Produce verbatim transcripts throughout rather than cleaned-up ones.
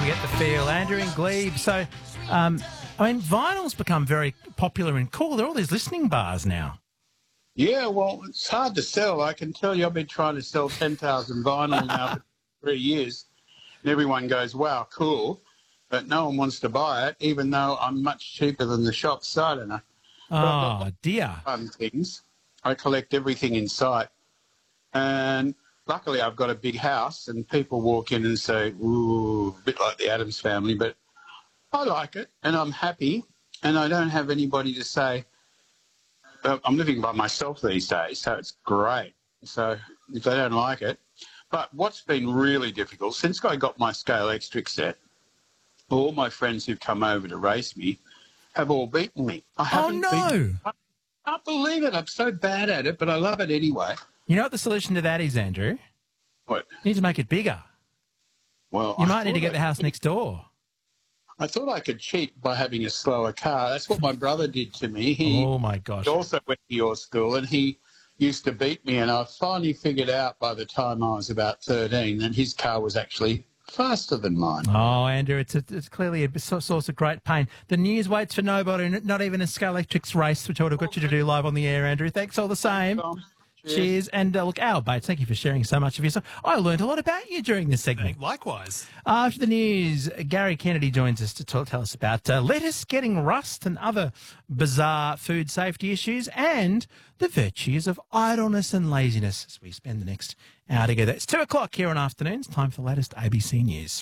get the feel. Andrew in Glebe. So, um, I mean, vinyl's become very popular and cool. There are all these listening bars now. Yeah, well, it's hard to sell. I can tell you I've been trying to sell ten thousand vinyl now for three years. And everyone goes, wow, cool. But no one wants to buy it, even though I'm much cheaper than the shop. So I don't know. Oh, dear. Fun things. I collect everything in sight. And luckily I've got a big house and people walk in and say, ooh, a bit like the Addams Family, but I like it and I'm happy and I don't have anybody to say, uh, I'm living by myself these days, so it's great. So if they don't like it. But what's been really difficult, since I got my Scale Electric set, all my friends who've come over to race me have all beaten me. I Oh, haven't no. beaten, I can't believe it. I'm so bad at it, but I love it anyway. You know what the solution to that is, Andrew? What? You need to make it bigger. Well, You I might need to thought get the I- house next door. I thought I could cheat by having a slower car. That's what my brother did to me. He Oh, my gosh. also went to your school and he used to beat me, and I finally figured out by the time I was about thirteen that his car was actually faster than mine. Oh, Andrew, it's, a, it's clearly a so- source of great pain. The news waits for nobody, not even a Scale Electric's race, which I would have got you to do live on the air, Andrew. Thanks all the same. Tom, cheers. Cheers. And uh, look, Al Bates, thank you for sharing so much of yourself. I learned a lot about you during this segment. Likewise. After the news, Gary Kennedy joins us to tell, tell us about uh, lettuce getting rust and other bizarre food safety issues and the virtues of idleness and laziness as we spend the next hour together. It's two o'clock here on afternoons. Time for the latest A B C News.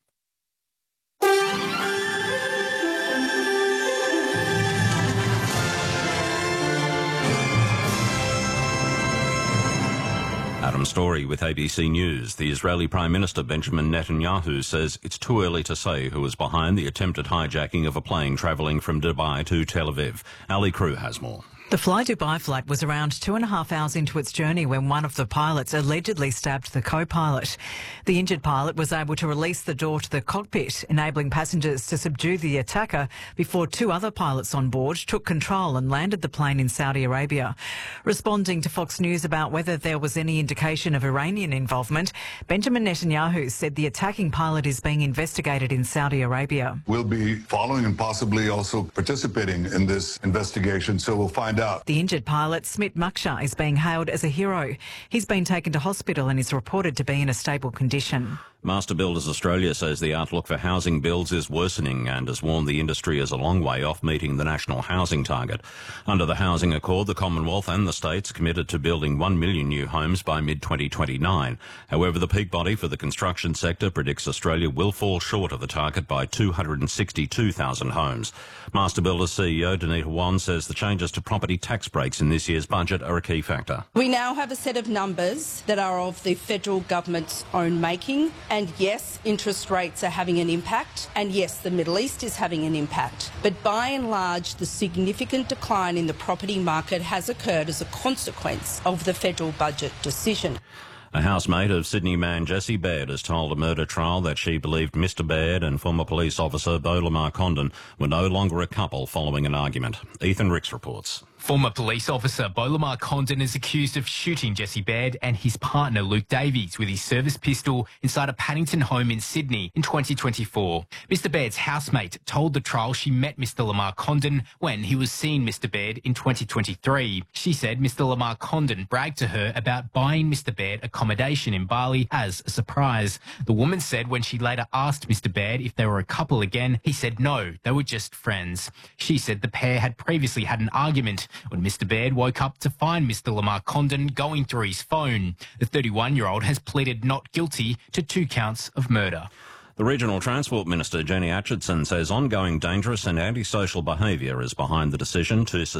Adam Story with A B C News. The Israeli Prime Minister Benjamin Netanyahu says it's too early to say who is behind the attempted hijacking of a plane travelling from Dubai to Tel Aviv. Ali Crew has more. The Fly Dubai flight was around two and a half hours into its journey when one of the pilots allegedly stabbed the co-pilot. The injured pilot was able to release the door to the cockpit, enabling passengers to subdue the attacker before two other pilots on board took control and landed the plane in Saudi Arabia. Responding to Fox News about whether there was any indication of Iranian involvement, Benjamin Netanyahu said the attacking pilot is being investigated in Saudi Arabia. We'll be following and possibly also participating in this investigation, so we'll find out. The injured pilot, Smit Maksha, is being hailed as a hero. He's been taken to hospital and is reported to be in a stable condition. Master Builders Australia says the outlook for housing builds is worsening and has warned the industry is a long way off meeting the national housing target. Under the Housing Accord, the Commonwealth and the states committed to building one million new homes by mid twenty twenty-nine. However, the peak body for the construction sector predicts Australia will fall short of the target by two hundred sixty-two thousand homes. Master Builders C E O Danita Wan says the changes to property tax breaks in this year's budget are a key factor. We now have a set of numbers that are of the federal government's own making. And yes, interest rates are having an impact. And yes, the Middle East is having an impact. But by and large, the significant decline in the property market has occurred as a consequence of the federal budget decision. A housemate of Sydney man Jesse Baird has told a murder trial that she believed Mister Baird and former police officer Beau Lamar Condon were no longer a couple following an argument. Ethan Ricks reports. Former police officer Beau Lamar Condon is accused of shooting Jesse Baird and his partner Luke Davies with his service pistol inside a Paddington home in Sydney in twenty twenty-four. Mister Baird's housemate told the trial she met Mister Lamar Condon when he was seeing Mister Baird in twenty twenty-three. She said Mister Lamar Condon bragged to her about buying Mister Baird accommodation in Bali as a surprise. The woman said when she later asked Mister Baird if they were a couple again, he said no, they were just friends. She said the pair had previously had an argument when Mister Baird woke up to find Mister Lamar Condon going through his phone. The thirty-one-year-old has pleaded not guilty to two counts of murder. The Regional Transport Minister, Jenny Atchison, says ongoing dangerous and antisocial behaviour is behind the decision to